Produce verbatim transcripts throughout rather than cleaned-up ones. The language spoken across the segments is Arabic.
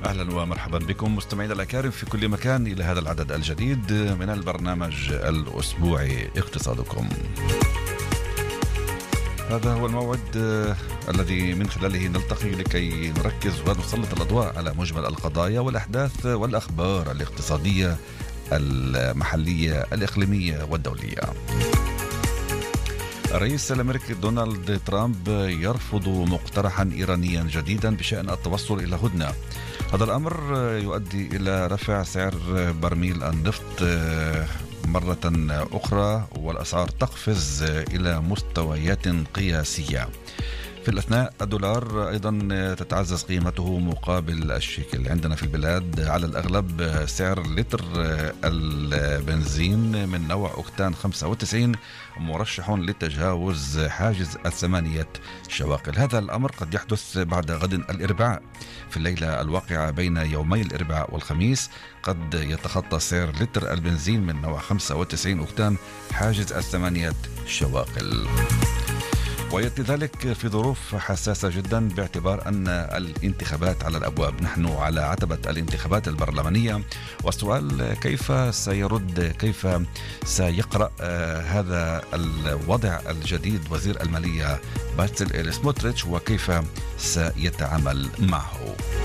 أهلا ومرحبا بكم مستمعينا الأكارم في كل مكان إلى هذا العدد الجديد من البرنامج الأسبوعي اقتصادكم. هذا هو الموعد الذي من خلاله نلتقي لكي نركز ونسلط الأضواء على مجمل القضايا والأحداث والأخبار الاقتصادية المحلية الإقليمية والدولية. الرئيس الأمريكي دونالد ترامب يرفض مقترحا إيرانيا جديدا بشأن التوصل إلى هدنة. هذا الأمر يؤدي إلى رفع سعر برميل النفط مرة أخرى والأسعار تقفز إلى مستويات قياسية. في الأثناء الدولار أيضا تتعزز قيمته مقابل الشيكل. عندنا في البلاد على الأغلب سعر لتر البنزين من نوع أوكتان خمسة وتسعين مرشح لتجاوز حاجز الثمانية شواقل. هذا الأمر قد يحدث بعد غد الأربعاء. في الليلة الواقعة بين يومي الأربعاء والخميس قد يتخطى سعر لتر البنزين من نوع خمسة وتسعين أوكتان حاجز الثمانية شواقل، ويأتي ذلك في ظروف حساسة جدا باعتبار أن الانتخابات على الأبواب. نحن على عتبة الانتخابات البرلمانية، والسؤال كيف سيرد كيف سيقرأ آه هذا الوضع الجديد وزير المالية باتسل سموتريتش وكيف سيتعامل معه.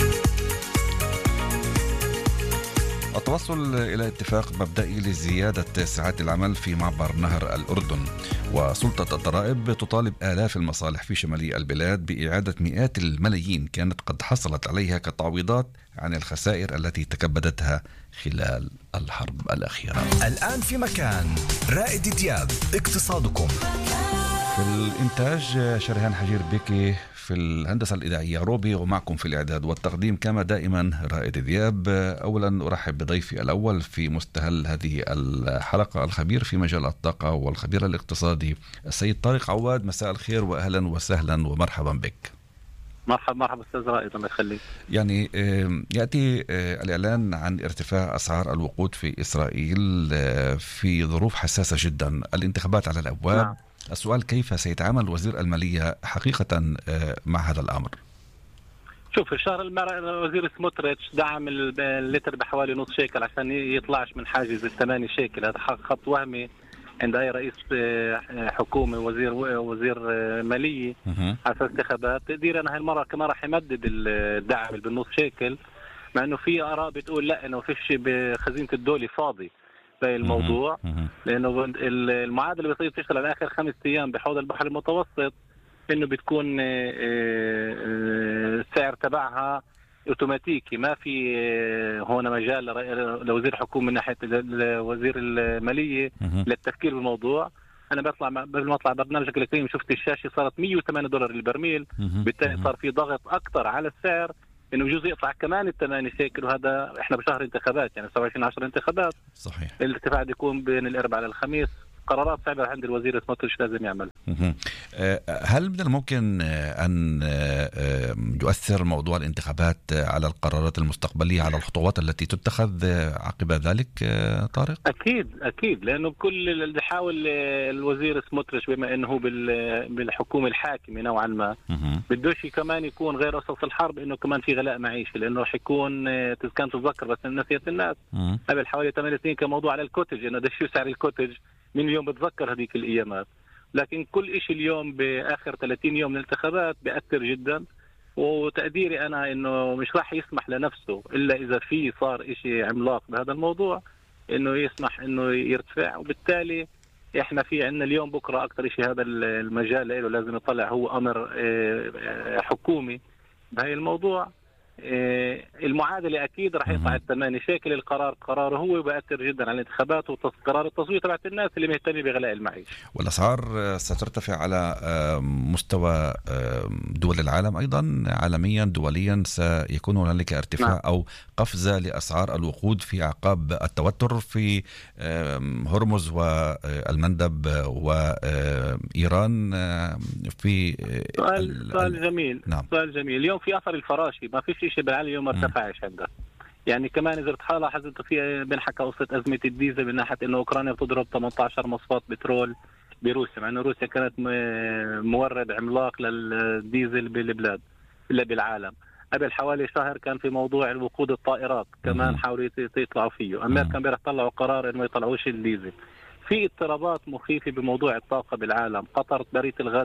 التوصل إلى اتفاق مبدئي لزيادة ساعات العمل في معبر نهر الأردن، وسلطة الضرائب تطالب آلاف المصالح في شمالي البلاد بإعادة مئات الملايين كانت قد حصلت عليها كتعويضات عن الخسائر التي تكبدتها خلال الحرب الأخيرة. الآن في مكان رائد دياب اقتصادكم. في الإنتاج شريهان حجير بيكي، في الهندسة الإذاعية روبي، ومعكم في الإعداد والتقديم كما دائما رائد دياب. أولا أرحب بضيفي الأول في مستهل هذه الحلقة الخبير في مجال الطاقة والخبير الاقتصادي السيد طارق عواد. مساء الخير وأهلا وسهلا ومرحبا بك. مرحبا مرحبا أستاذ رائد، الله يخليك. يعني يأتي الإعلان عن ارتفاع أسعار الوقود في إسرائيل في ظروف حساسة جدا، الانتخابات على الأبواب. نعم. السؤال كيف سيتعامل وزير المالية حقيقة مع هذا الأمر؟ شوف، في الشهر الماضي وزير سموتريتش دعم اللتر بحوالي نص شيكل عشان يطلعش من حاجز الثمانية شيكل. هذا خط وهمي عند أي رئيس حكومة وزير وزير مالية على أساس انتخابات. تقدير أنا هالمرة كمان راح يمدد الدعم بالنص شيكل، مع إنه في آراء بتقول لا، إنه فيش بخزينة الدولة فاضي الموضوع، لأنه المعادلة بتصير تشتغل على آخر خمس أيام بحوض البحر المتوسط، إنه بتكون السعر تبعها أوتوماتيكي، ما في هون مجال لوزير حكومة من ناحية وزير المالية للتفكير بالموضوع. أنا بطلع قبل ما أطلع برنامجك الكريم شفت الشاشة صارت مية وثمانية دولار للبرميل، بالتالي صار في ضغط أكتر على السعر إنه بجوز يقطع كمان الثمانية شيكل، وهذا إحنا بشهر انتخابات يعني سبعة وعشرين عشرة انتخابات. صحيح. الارتفاع يكون بين الأربعاء للخميس. قرارات صعبة عند الوزير سموتريتش لازم يعمل. هل من الممكن أن يؤثر موضوع الانتخابات على القرارات المستقبلية، على الخطوات التي تتخذ عقب ذلك طارق؟ أكيد أكيد، لأنه كل اللي بيحاول الوزير سموتريتش بما أنه بالحكومة الحاكمة نوعا ما بدوش كمان يكون غير قصص الحرب، إنه كمان في غلاء معيشي، لأنه رح يكون كان تتذكر بس نسيت الناس قبل حوالي ثمانية سنين كموضوع على الكوتج، إنه ده شو سعر الكوتج من اليوم بتذكر هذيك الأيامات. لكن كل إشي اليوم بآخر ثلاثين يوم من الانتخابات بيأثر جدا، وتقديري أنا إنه مش راح يسمح لنفسه إلا إذا في صار إشي عملاق بهذا الموضوع إنه يسمح إنه يرتفع. وبالتالي إحنا في عنا اليوم بكرة أكتر إشي هذا المجال له لازم يطلع هو أمر حكومي بهاي الموضوع. المعادلة أكيد راح يطلع الثمانية شكل. القرار قراره هو وبأثر جدا على الانتخابات وقرار التصويت تبعت الناس اللي مهتمين بغلاء المعيشة. والأسعار سترتفع على مستوى دول العالم أيضا، عالميا دوليا سيكون هنالك ارتفاع نعم. أو قفزة لأسعار الوقود في أعقاب التوتر في هرمز والمندب وإيران. في سؤال, سؤال جميل نعم. سؤال جميل. اليوم في أثر الفراشي، ما فيش شيء بالعالم اليوم ما ارتفعش عنده. يعني كمان إذا بتلاحظ في بنحكى قصة أزمة الديزل من ناحية إنه أوكرانيا بتضرب ثمانية عشر مصفاة بترول بروسيا، مع إنه روسيا كانت مورد عملاق للديزل بالبلاد إلا بالعالم. قبل حوالي شهر كان في موضوع الوقود الطائرات كمان حاولوا يطلعوا فيه. أمريكا امبارح طلعوا قرار إنه ما يطلعوش الديزل. في اضطرابات مخيفة بموضوع الطاقة بالعالم. قطر بريت الغاز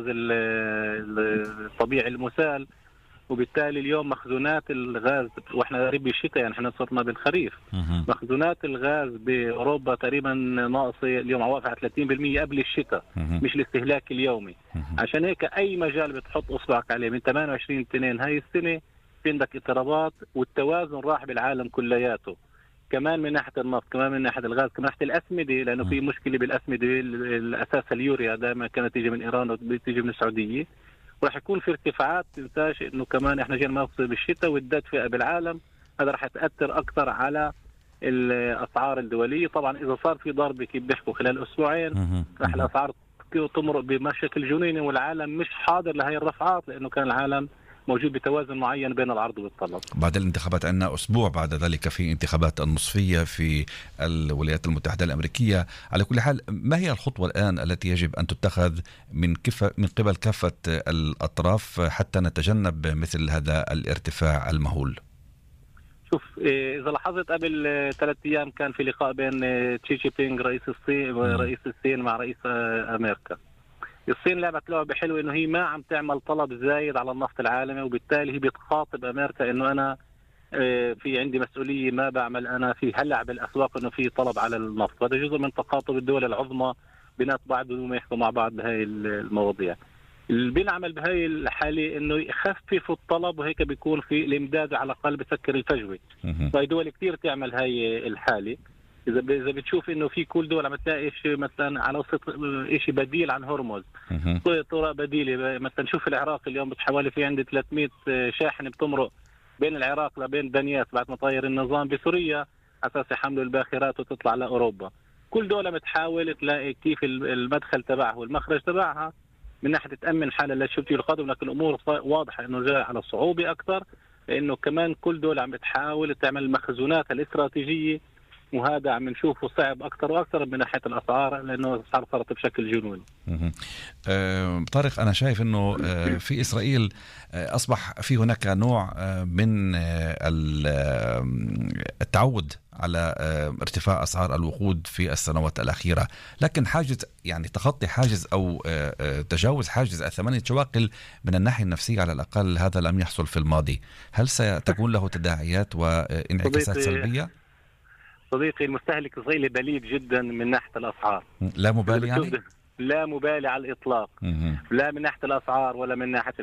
الطبيعي المسال، وبالتالي اليوم مخزونات الغاز، واحنا قريب بالشتاء يعني احنا صرنا بالخريف، مخزونات الغاز باوروبا تقريبا ناقصه اليوم، واقفه على ثلاثين بالمئة قبل الشتاء، مش الاستهلاك اليومي. عشان هيك اي مجال بتحط اصبعك عليه من ثمانية وعشرين اثنين هاي السنه في عندك اضطرابات، والتوازن راح بالعالم كلياته، كمان من ناحيه النفط، كمان من ناحيه الغاز، كمان من ناحيه الاسمده، لانه في مشكله بالاسمده الاساس اليوريا دائما كانت تيجي من ايران وتيجي من السعوديه، وراح يكون في ارتفاعات. تنساش انه كمان احنا جينا موسم بالشتاء والدفء بالعالم، هذا راح تاثر اكثر على الاسعار الدوليه. طبعا اذا صار في ضربه كيف بيحكوا خلال اسبوعين راح الاسعار تمرق بمشاكل جنوني، والعالم مش حاضر لهي الرفعات، لانه كان العالم موجود بتوازن معين بين العرض والطلب. بعد الانتخابات عندنا أسبوع بعد ذلك في انتخابات النصفية في الولايات المتحدة الأمريكية. على كل حال، ما هي الخطوة الآن التي يجب أن تتخذ من كف من قبل كافة الأطراف حتى نتجنب مثل هذا الارتفاع المهول؟ شوف، إذا لاحظت قبل ثلاث أيام كان في لقاء بين تشي جي بينغ رئيس الصين رئيس الصين مع رئيس أمريكا. الصين لعبت لعبة حلوة إنه هي ما عم تعمل طلب زايد على النفط العالمي، وبالتالي هي بتخاطب أمريكا إنه أنا في عندي مسؤولية، ما بعمل أنا في هلع بالأسواق إنه في طلب على النفط. هذا جزء من تخاطب الدول العظمى بينات بعض وما يحكوا مع بعض بهاي المواضيع. اللي بنعمل بهاي الحالة إنه يخفف الطلب، وهيك بيكون في الإمداد على الأقل بسكر الفجوة. فهي دول كتير تعمل هاي الحالة. إذا إذا بتشوف إنه في كل دول عم تلاقي شيء مثلا على وسط شيء بديل عن هرمز، طرق بديلة. مثلا شوف العراق اليوم حوالي في عندي ثلاثمئة شاحنة بتمرق بين العراق لبين بنياس بعد ما طاير النظام بسوريا أساس يحملوا الباخرات وتطلع لأوروبا. كل دولة بتحاول تلاقي كيف المدخل تبعها والمخرج تبعها من ناحية تأمن حالة للشبكة القادم، لكن الأمور واضحة إنه جاء على الصعوبة أكثر، لأنه كمان كل دولة عم بتحاول تعمل مخزونات الاستراتيجية، وهذا عم نشوفه صعب أكثر وأكثر من ناحية الأسعار، لأنه الأسعار صارت بشكل جنوني. أه طارق، أنا شايف أنه أه في إسرائيل أه أصبح في هناك نوع أه من أه التعود على أه ارتفاع أسعار الوقود في السنوات الأخيرة، لكن حاجز يعني تخطي حاجز أو أه تجاوز حاجز الثمانية شواقل من الناحية النفسية على الأقل هذا لم يحصل في الماضي. هل ستكون له تداعيات وانعكاسات سلبية؟ صديقي، المستهلك الإسرائيلي بليد جدا من ناحية الأسعار، لا مبالي يعني؟ لا مبالي على الإطلاق، لا من ناحية الأسعار ولا من ناحية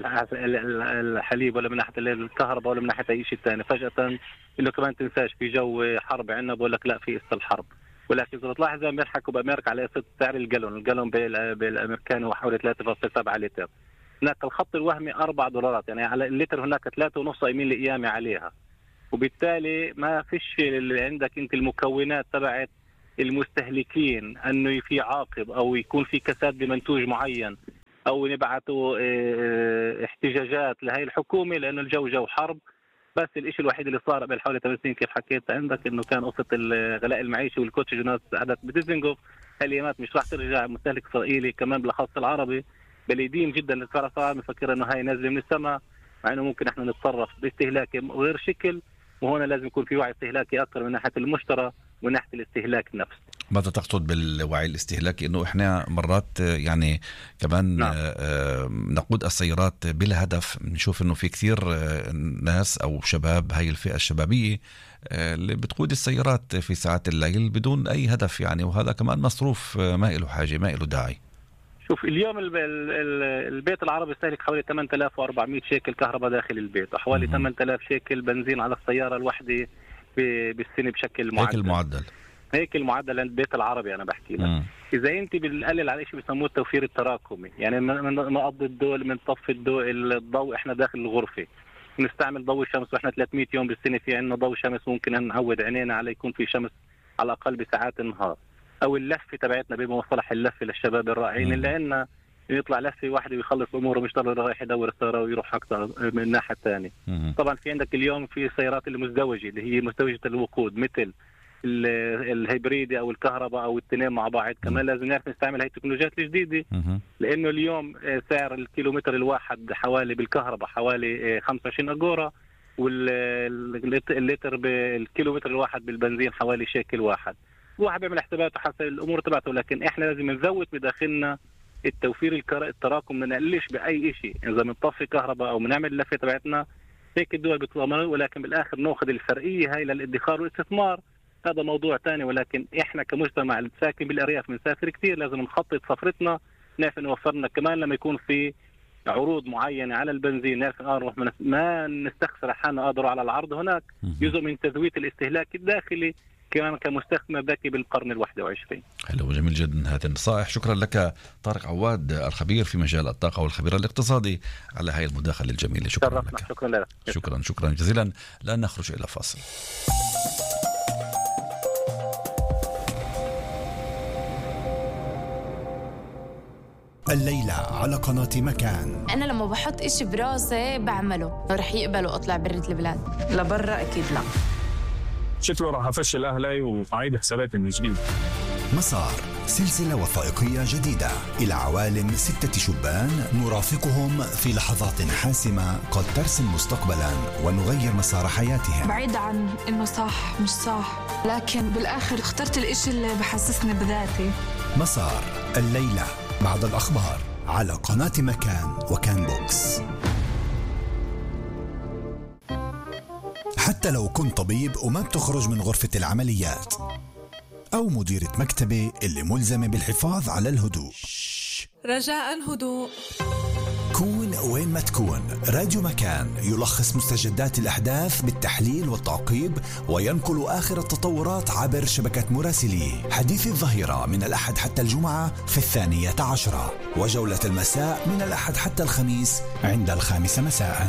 الحليب ولا من ناحية الكهرباء ولا من ناحية أي شيء ثاني. فجأة إنه كمان تنساش في جو حرب عندنا، بقول لك لا في إست الحرب. ولكن إذا بتلاحظ زي ما بيحكوا بأمريكا على سعر الجالون، الجالون بالأمريكاني هو حوالي ثلاثة فاصلة سبعة لتر. هناك الخط الوهمي أربعة دولارات، يعني على اللتر هناك ثلاثة ونص قايمين لقيامة عليها، وبالتالي ما فيش اللي عندك انت المكونات تبعت المستهلكين انه في عاقب او يكون في كساد بمنتوج معين او نبعثوا احتجاجات لهي الحكومه، لانه الجو جو حرب. بس الشيء الوحيد اللي صار قبل حوالي ثمان سنين كيف حكيت عندك انه كان قصه الغلاء المعيشي والكوتشجنات عدت بديزنغوف. هاليامات مش راح ترجع. مستهلك اسرائيلي كمان بالاخص العربي بليدين جدا للسعر الصعب، مفكر انه هاي نازله من السماء، مع انه ممكن احنا نتصرف باستهلاك غير شكل، وهنا لازم يكون في وعي استهلاكي أكثر من ناحية المشترى ومن ناحية الاستهلاك نفسه. ماذا تقصد بالوعي الاستهلاكي؟ إنه إحنا مرات يعني كمان نعم. نقود السيارات بلا هدف. نشوف إنه في كثير ناس أو شباب، هاي الفئة الشبابية اللي بتقود السيارات في ساعات الليل بدون أي هدف يعني، وهذا كمان مصروف ما له حاجة ما له داعي. شوف اليوم البيت العربي يستهلك حوالي ثمانية آلاف وأربعمئة شيكل كهرباء داخل البيت، وحوالي ثمانية آلاف شيكل بنزين على السيارة الواحدة بالسنة بشكل معدل. هيك المعدل هيك المعدل البيت العربي أنا بحكي لك. إذا أنت بنقلل على شيء بيسموه التوفير التراكمي، يعني من نقضي الضوء من طفي الضوء الضوء إحنا داخل الغرفة، نستعمل ضوء الشمس وإحنا ثلاثمئة يوم بالسنة في عندنا ضوء شمس، ممكن نعود عينينا على يكون في شمس على الأقل بساعات النهار. أو اللفة تبعتنا بمصطلح اللفة للشباب الرائعين اللي عندنا يطلع لفة واحدة ويخلص أموره، مش ضروري رايح يدور السيارة ويروح أكثر من الناحية الثانية. طبعا في عندك اليوم في السيارات المزدوجة اللي هي مزدوجة الوقود، مثل الهيبريدي أو الكهرباء أو الاثنين مع بعض. كمان لازم نعرف نستعمل هاي التكنولوجيات الجديدة، لأنه اليوم سعر الكيلومتر الواحد حوالي بالكهرباء حوالي خمسة وعشرين أجورا، واللتر بالكيلومتر الواحد بالبنزين حوالي شيكل واحد. واحد بيعمل حساباته حسب الامور تبعته، لكن احنا لازم نزود بداخلنا التوفير التراكم، ما نقلش باي شيء. اذا بنطفي كهرباء او بنعمل اللفه تبعتنا هيك الدول بتضمن، ولكن بالاخر ناخذ الفرقيه هاي للادخار والاستثمار، هذا موضوع ثاني. ولكن احنا كمجتمع اللي ساكن بالارياف بنسافر كثير، لازم نخطط سفرتنا، نعرف نوفرنا كمان لما يكون في عروض معينه على البنزين، نعرف نروح ما نستخسر حالنا قادروا على العرض هناك، جزء من تزويد الاستهلاك الداخلي كمان كمستثمر ذكي بالقرن الواحد وعشرين. حلو وجميل جدا هذه النصائح. شكرا لك طارق عواد الخبير في مجال الطاقة والخبير الاقتصادي على هاي المداخلة الجميلة. شكرا لك. شكرا لك. شكرا شكرا جزيلا. لا نخرج إلى فاصل. الليلة على قناة مكان. أنا لما بحط إشي براسي بعمله، رح يقبلوا أطلع برة البلاد لبرا؟ أكيد لا. شكله راح أفشل أهلي وأعيد حسابات من جديد. مسار، سلسلة وثائقية جديدة إلى عوالم ستة شبان نرافقهم في لحظات حاسمة قد ترسم مستقبلا ونغير مسار حياتهم. بعيد عن إنه صح مش صح، لكن بالآخر اخترت الإشي اللي بحسسني بذاتي. مسار، الليلة بعد الأخبار على قناة مكان وكان بوكس. حتى لو كنت طبيب وما بتخرج من غرفة العمليات، أو مديرة مكتبة اللي ملزمة بالحفاظ على الهدوء، رجاء هدوء. كون وين ما تكون، راديو مكان يلخص مستجدات الأحداث بالتحليل والتعقيب، وينقل آخر التطورات عبر شبكة مراسليه. حديث الظهيرة من الأحد حتى الجمعة في الثانية عشرة، وجولة المساء من الأحد حتى الخميس عند الخامسة مساء.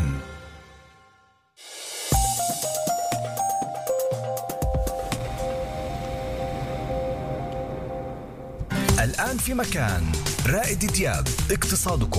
الآن في مكان رائد دياب اقتصادكم.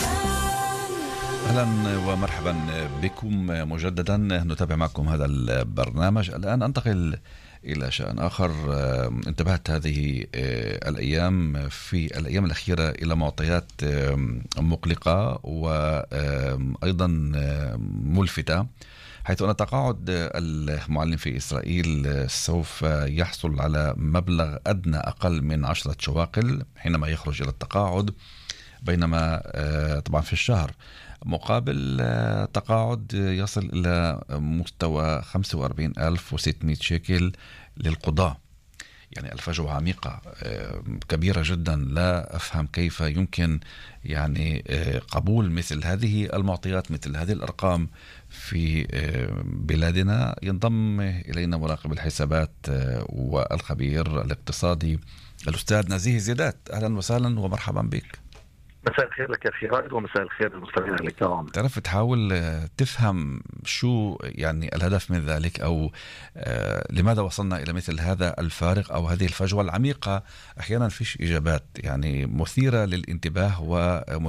أهلا ومرحبا بكم مجددا، نتابع معكم هذا البرنامج. الآن أنتقل إلى شأن آخر. انتبهت هذه الأيام في الأيام الأخيرة إلى معطيات مقلقة وأيضا ملفتة، حيث أن تقاعد المعلم في إسرائيل سوف يحصل على مبلغ أدنى أقل من عشرة شواقل حينما يخرج إلى التقاعد، بينما طبعا في الشهر مقابل تقاعد يصل إلى مستوى خمسة وأربعين ألف وستمائة شيكل للقضاء. يعني الفجوة عميقة كبيرة جدا، لا أفهم كيف يمكن يعني قبول مثل هذه المعطيات، مثل هذه الأرقام في بلادنا. ينضم إلينا مراقب الحسابات والخبير الاقتصادي الأستاذ نزيه زيدات. أهلا وسهلا ومرحبا بك. مساء الخير لك أخي رائد، ومساء الخير للمستمعين الكرام. تعرف تحاول تفهم شو يعني الهدف من ذلك، أو آه لماذا وصلنا إلى مثل هذا الفارق أو هذه الفجوة العميقة؟ أحيانا فيش إجابات يعني مثيرة للانتباه ومثيرة